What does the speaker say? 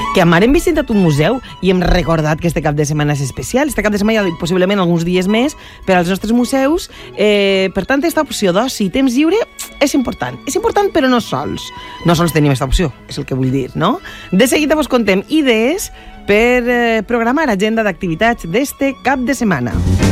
que amb ara hem visitat un museu i hem recordat que este cap de setmana és especial. Este cap de setmana hi ha possiblement alguns dies més per als nostres museus. Per tant, aquesta opció d'oci i temps lliure és important. És important, però no sols. No sols tenim aquesta opció, és el que vull dir, no? De seguida vos contem idees per programar agenda d'activitats d'este cap de setmana.